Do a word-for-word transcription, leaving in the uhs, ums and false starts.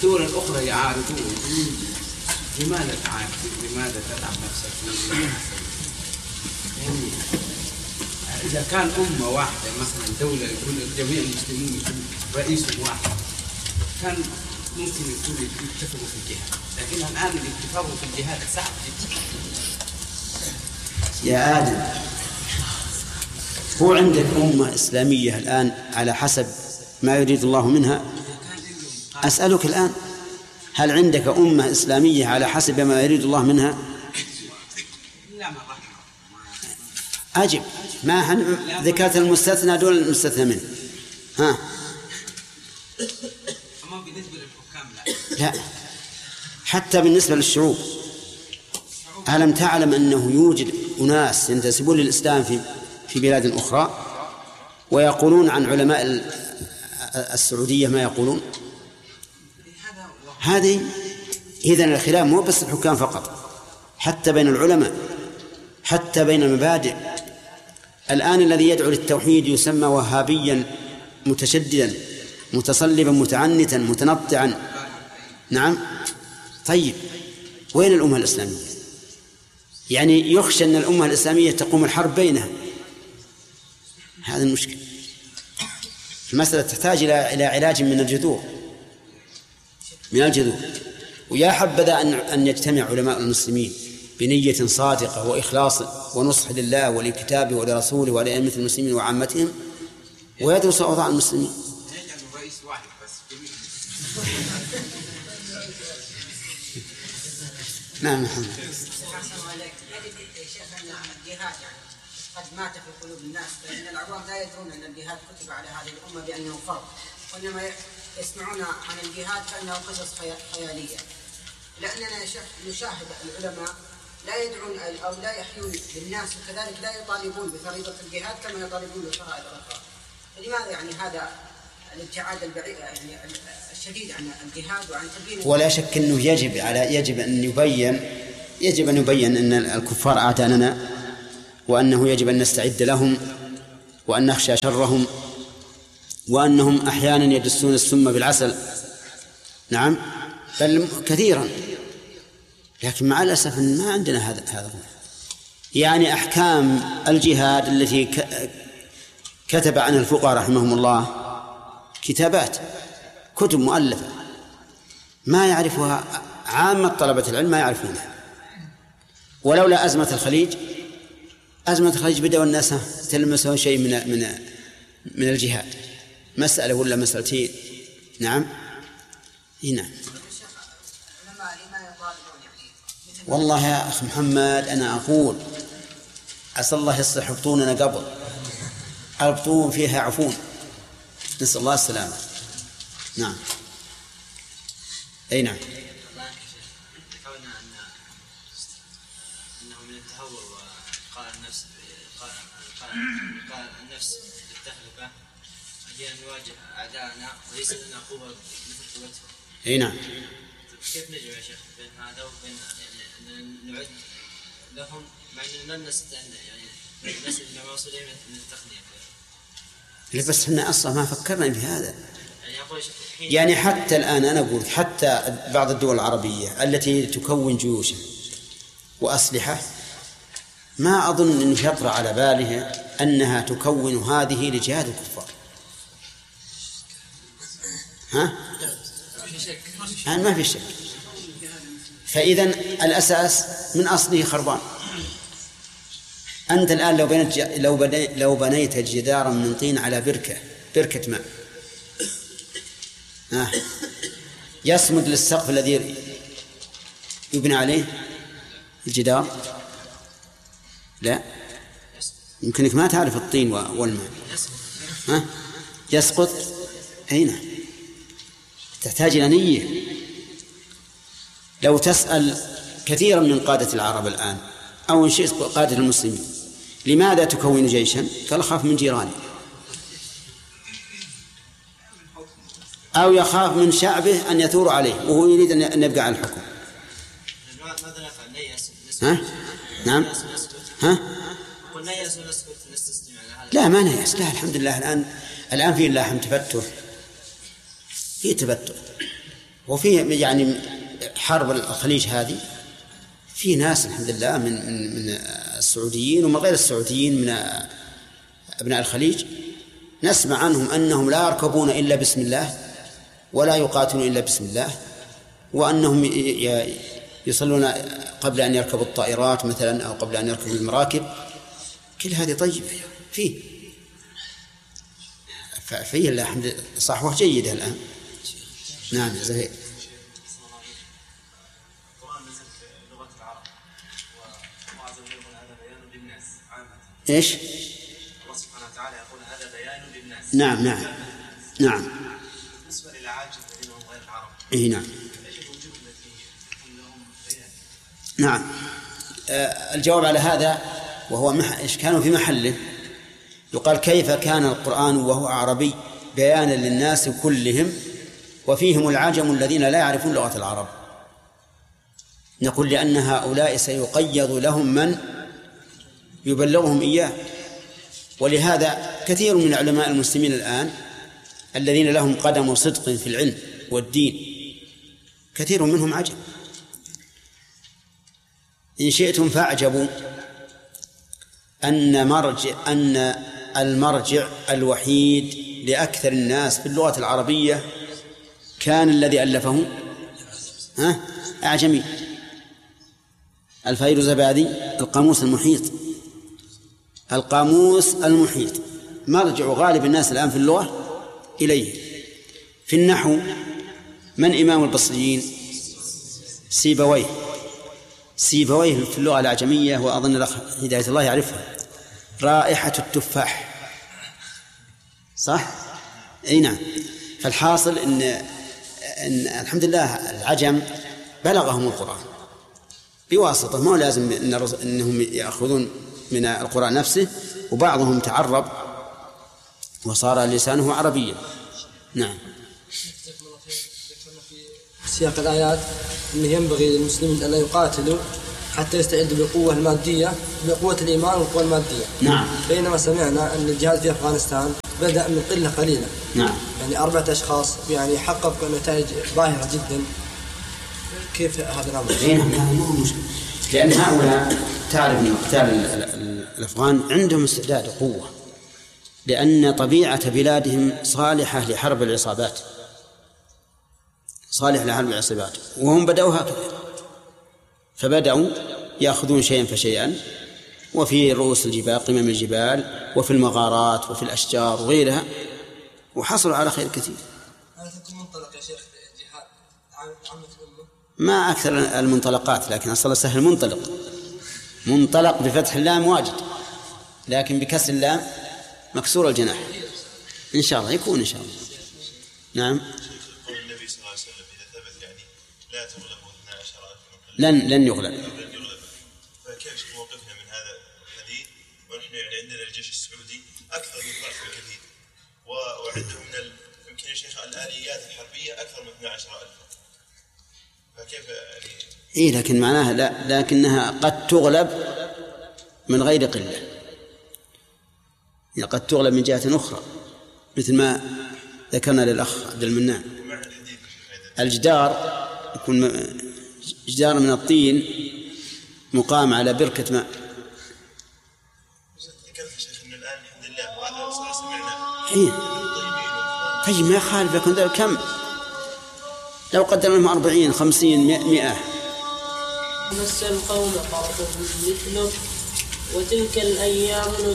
الدول الأخرى يعارضون، لماذا تعارض؟ لماذا تتعب نفسك؟ يعني إذا كان أمة واحدة مثلا دولة يكون جميع المسلمين يكون رئيس واحد كان ممكن يكون يتفقوا في الجهاد، لكن الآن الاتفاق في الجهاد صعب جدا. يا آدم، هو عندك أمة إسلامية الآن على حسب ما يريد الله منها؟ أسألك الآن، هل عندك أمة إسلامية على حسب ما يريد الله منها؟ أجب، ما ذكرت المستثنى دون المستثنى منه. ها؟ لا، حتى بالنسبة للشعوب، ألم تعلم أنه يوجد أناس ينتسبون للإسلام في في بلاد أخرى ويقولون عن علماء السعودية ما يقولون؟ هذه إذن الخلاف مو بس الحكام فقط، حتى بين العلماء، حتى بين المبادئ. الآن الذي يدعو للتوحيد يسمى وهابيا متشددا متصلبا متعنتا متنطعا. نعم. طيب وين الأمة الإسلامية؟ يعني يخشى أن الأمة الإسلامية تقوم الحرب بينها. هذا المشكلة. المسألة تحتاج إلى إلى علاج من الجذور، من الجذور. ويا حبذا أن أن يجتمع علماء المسلمين بنية صادقة وإخلاص ونصح لله ولكتابه ولرسوله ولأئمة المسلمين وعامتهم ويدرسوا أوضاع المسلمين. نعم محمد. قد مات في قلوب الناس، لأن العوام لا يدرون أن الجهاد كتب على هذه الأمة بأنه فرض، وإنما يسمعون عن الجهاد كأنه قصص خيالية. لأننا يا شيخ نشاهد العلماء لا يدعون أو لا يحيون للناس، وكذلك لا يطالبون بفريضة الجهاد كما يطالبون بفرائض الأخرى. فلماذا يعني هذا الابتعاد البعيد يعني الشديد عن الجهاد وعن تبيين؟ ولا شك أنه يجب على يجب أن يبين يجب أن يبين أن الكفار أعداءنا، وأنه يجب أن نستعد لهم، وأن نخشى شرهم، وأنهم أحيانا يدسون السم بالعسل. نعم، بل كثيرا. لكن مع الأسف ما عندنا هذا هذا يعني أحكام الجهاد التي كتب عنها الفقهاء رحمهم الله كتابات، كتب مؤلفة ما يعرفها عامة طلبة العلم، ما يعرفونها. ولولا أزمة الخليج، أزمة الخليج بدأوا الناس تلمسون شيء من من من الجهاد، مسألة ولا مسألتين. نعم. هنا والله يا أخي محمد أنا أقول أسأل الله يصلح بطوننا قبل البطون فيها عفون، نسأل الله السلامة. نعم. أي نعم. ذكرنا أن أنه من التهور وقال النفس قال النفس بالتهلكة هي أن نواجه أعداءنا وليس لنا قوة مثل قوتهم. أي نعم. كيف نجمع يا شيخ بين هذا وبين يعني نعد لهم مع أننا لن نستطيع يعني نسل إلى موصولين من التقنية؟ بس احنا أصلا ما فكرنا في هذا. يعني حتى الآن أنا أقول حتى بعض الدول العربية التي تكون جيوشا وأسلحة ما أظن أن يطرأ على باله أنها تكون هذه لجهاد الكفار. ها؟ يعني ما في شك. فإذا الأساس من أصله خربان. أنت الآن لو بنيت لو بنيت لو بنيت جدارا من طين على بركة بركة ماء، آه. يصمد للسقف الذي يبنى عليه الجدار؟ لا، يمكنك ما تعرف الطين والماء. ها؟ يسقط. هنا تحتاج إلى نية. لو تسأل كثيرا من قادة العرب الآن أو إن شئت قادة المسلمين لماذا تكون جيشا؟ قال أخاف من جيراني، أو يخاف من شعبه أن يثور عليه وهو يريد أن يبقى على الحكم. ها؟ نعم. ها؟ لا ما نيأس، لا الحمد لله الآن الآن في الله تفتر، في تفتر وفيه يعني حرب الخليج هذه في ناس الحمد لله من من من السعوديين ومن غير السعوديين من أبناء الخليج نسمع عنهم أنهم لا يركبون إلا بسم الله ولا يقاتلون إلا بسم الله، وأنهم يصلون قبل أن يركبوا الطائرات مثلا أو قبل أن يركبوا المراكب. كل هذه طيب فيه فيه الحمد صحوة جيدة الآن. نعم يا زهير. ايش؟ الله سبحانه وتعالى يقول هذا بيان للناس. نعم نعم نعم. بالنسبه للعاجم الذين هم غير العرب. اي نعم. ايش الوجوه التي يكون لهم بيان؟ نعم. آه الجواب على هذا وهو مح... إشكاله في محله. يقال كيف كان القرآن وهو عربي بيانا للناس كلهم وفيهم العجم الذين لا يعرفون لغة العرب؟ نقول لأن هؤلاء سيقيض لهم من يبلغهم إياه. ولهذا كثير من علماء المسلمين الآن الذين لهم قدم صدق في العلم والدين كثير منهم عجم. إن شئتم فاعجبوا أن مرجع أن المرجع الوحيد لأكثر الناس في اللغة العربية كان الذي ألفه ها أعجمي، الفيروزبادي القاموس المحيط. القاموس المحيط مرجع غالب الناس الآن في اللغة إليه. في النحو من إمام البصريين؟ سيبويه. سيبويه في اللغة الأعجمية وأظن الأخ هداية الله يعرفها، رائحة التفاح، صح؟ أي نعم. فالحاصل إن, إن الحمد لله العجم بلغهم القرآن بواسطة، ما لازم إنهم يأخذون من القرآن نفسه، وبعضهم تعرب وصار لسانه عربيا. نعم. سياق الآيات أنه ينبغي للمسلمين أن لا يقاتلوا حتى يستعدوا بالقوة المادية بقوة الإيمان والقوة المادية. نعم. بينما سمعنا أن الجهاد في أفغانستان بدأ من قلة قليلة. نعم. يعني أربعة أشخاص يعني حققوا نتائج باهرة جدا. كيف هذا الأمر؟ نعم. لأن هؤلاء تعرف من قتال الأفغان عندهم استعداد وقوة، لأن طبيعة بلادهم صالحة لحرب العصابات، صالح لحرب العصابات، وهم بدأوا هكذا، فبدأوا يأخذون شيئا فشيئا، وفي رؤوس الجبال قمم الجبال وفي المغارات وفي الأشجار وغيرها، وحصلوا على خير كثير. هذا يكون منطلق يا شيخ الجهاد عامة الأمة؟ ما أكثر المنطلقات، لكن أصلا سهل منطلق. منطلق بفتح اللام واجد، لكن بكسر اللام مكسور الجناح. إن شاء الله يكون إن شاء الله. نعم. قول النبي صلى الله عليه وسلم إذا ثبت يعني لا تغلبوا اثنا عشر ألف لن لن يغلب. فكيف موقفنا من هذا الحديث ونحن يعني عندنا الجيش السعودي أكثر من ضعف كثير، وعندهم من يمكن يا شيخ الآليات الحربية أكثر من اثنا عشر ألف، فكيف يعني؟ إيه لكن معناها لا، لكنها قد تغلب من غير قلة، يعني قد تغلب من جهة أخرى، مثل ما ذكرنا للأخ عبد المنان. الجدار يكون جدار من الطين مقام على بركة ماء. ذكرت شيخ إنه الآن الحمد لله وهذا سمعنا. حين طيب ما يخالف، لكن ذا كم لو قدرنا لهم أربعين خمسين مئة. مس القوم قرضهم مثله وتلك الأيام